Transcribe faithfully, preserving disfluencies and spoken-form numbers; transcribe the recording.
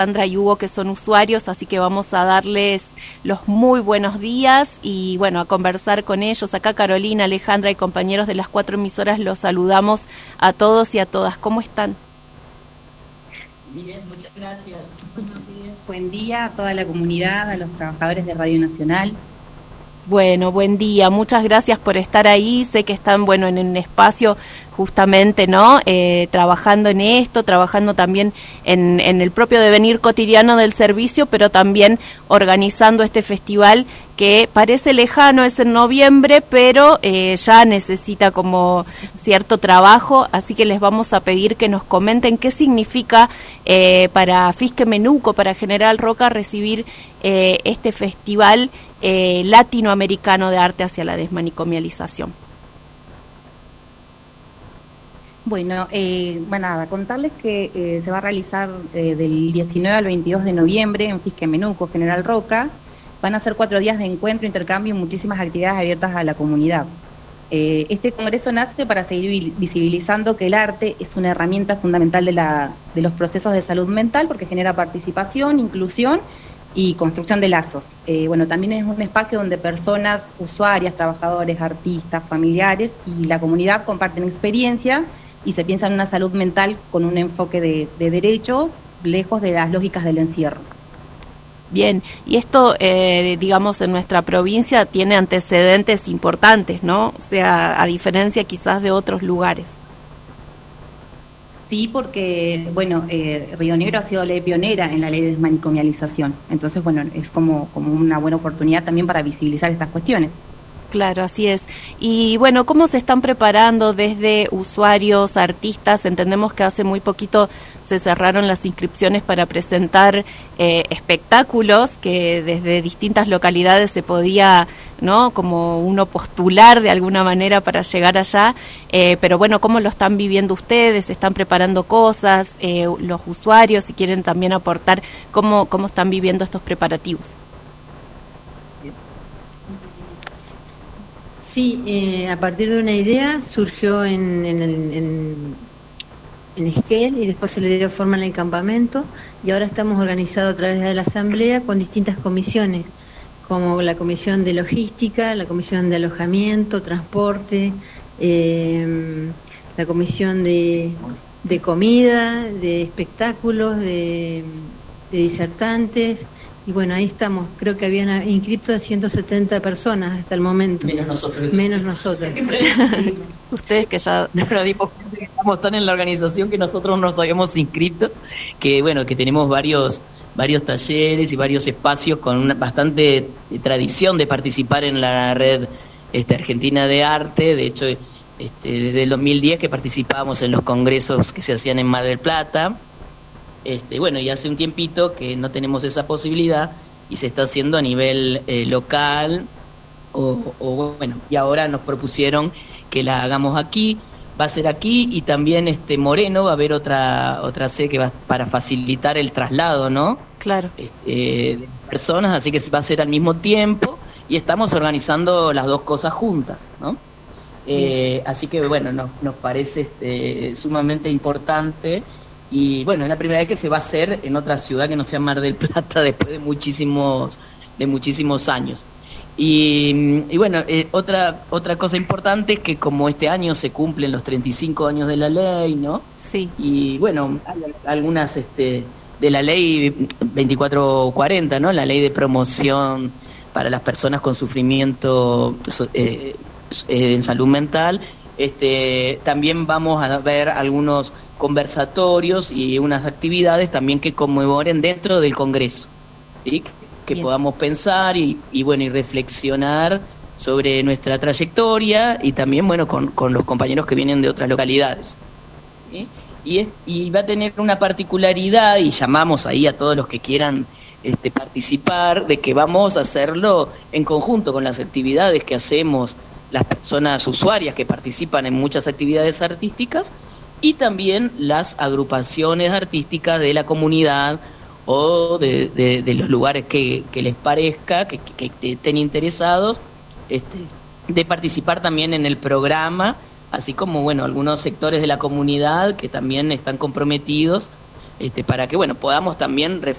Sandra y Hugo, que son usuarios, así que vamos a darles los muy buenos días y bueno, a conversar con ellos. Acá Carolina, Alejandra y compañeros de las cuatro emisoras los saludamos a todos y a todas. ¿Cómo están? Bien, muchas gracias. Buenos días. Buen día a toda la comunidad, a los trabajadores de Radio Nacional. Bueno, buen día, muchas gracias por estar ahí, sé que están, bueno, en un espacio justamente, ¿no?, eh, trabajando en esto, trabajando también en, en el propio devenir cotidiano del servicio, pero también organizando este festival que parece lejano, es en noviembre, pero eh, ya necesita como cierto trabajo, así que les vamos a pedir que nos comenten qué significa eh, para Fisque Menuco, para General Roca, recibir eh, este festival eh, latinoamericano de arte hacia la desmanicomialización. Bueno, eh, bueno, nada, contarles que eh, se va a realizar eh, del diecinueve al veintidós de noviembre en Fisque Menuco, General Roca. Van a ser cuatro días de encuentro, intercambio y muchísimas actividades abiertas a la comunidad. Eh, este congreso nace para seguir visibilizando que el arte es una herramienta fundamental de, la, de los procesos de salud mental porque genera participación, inclusión y construcción de lazos. Eh, bueno, también es un espacio donde personas, usuarias, trabajadores, artistas, familiares y la comunidad comparten experiencia y se piensa en una salud mental con un enfoque de, de derechos, lejos de las lógicas del encierro. Bien, y esto, eh, digamos, en nuestra provincia tiene antecedentes importantes, ¿no? O sea, a diferencia quizás de otros lugares. Sí, porque, bueno, eh, Río Negro ha sido ley pionera en la ley de desmanicomialización. Entonces, bueno, es como, como una buena oportunidad también para visibilizar estas cuestiones. Claro, así es. Y bueno, ¿cómo se están preparando desde usuarios, artistas? Entendemos que hace muy poquito se cerraron las inscripciones para presentar eh, espectáculos que desde distintas localidades se podía, ¿no?, como uno postular de alguna manera para llegar allá. Eh, pero bueno, ¿cómo lo están viviendo ustedes? ¿Están preparando cosas? Eh, los usuarios, si quieren también aportar, ¿cómo, cómo están viviendo estos preparativos? Sí, eh, a partir de una idea surgió en, en, en, en Esquel y después se le dio forma en el campamento y ahora estamos organizados a través de la asamblea con distintas comisiones, como la comisión de logística, la comisión de alojamiento, transporte, eh, la comisión de, de comida, de espectáculos, de, de disertantes. Y bueno, ahí estamos. Creo que habían inscrito a ciento setenta personas hasta el momento. Menos nosotros. Menos nosotros. Ustedes que ya... No nos dimos cuenta que estamos tan en la organización que nosotros nos habíamos inscrito, que bueno, que tenemos varios varios talleres y varios espacios con una bastante tradición de participar en la red este, argentina de arte. De hecho, este, desde el dos mil diez que participábamos en los congresos que se hacían en Mar del Plata. Este, bueno, y hace un tiempito que no tenemos esa posibilidad y se está haciendo a nivel eh, local o, o bueno, y ahora nos propusieron que la hagamos aquí, va a ser aquí y también este Moreno va a haber otra otra sede que va para facilitar el traslado, ¿no? Claro. Este, de personas, así que va a ser al mismo tiempo y estamos organizando las dos cosas juntas, ¿no? Eh, así que bueno, no, nos parece este, sumamente importante. Y bueno, es la primera vez que se va a hacer en otra ciudad que no sea Mar del Plata después de muchísimos de muchísimos años. Y, y bueno, eh, otra otra cosa importante es que como este año se cumplen los treinta y cinco años de la ley, ¿no? Sí. Y bueno, hay algunas este de la ley veinticuatro cuarenta, ¿no? La ley de promoción para las personas con sufrimiento eh, en salud mental. Este, también vamos a ver algunos conversatorios y unas actividades también que conmemoren dentro del Congreso, ¿sí? Que Bien. podamos pensar y, y bueno y reflexionar sobre nuestra trayectoria y también bueno con, con los compañeros que vienen de otras localidades, ¿sí? Y, es, y va a tener una particularidad y llamamos ahí a todos los que quieran este, participar de que vamos a hacerlo en conjunto con las actividades que hacemos las personas usuarias que participan en muchas actividades artísticas y también las agrupaciones artísticas de la comunidad o de, de, de los lugares que, que les parezca, que, que, que estén interesados, este, de participar también en el programa, así como bueno algunos sectores de la comunidad que también están comprometidos este, para que bueno podamos también